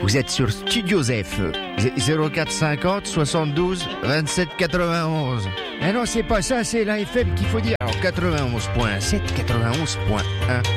Vous êtes sur Studio ZEF, 0450 72 27 91. Eh non, c'est pas ça, c'est la FM qu'il faut dire. Alors 91.7, 91.1.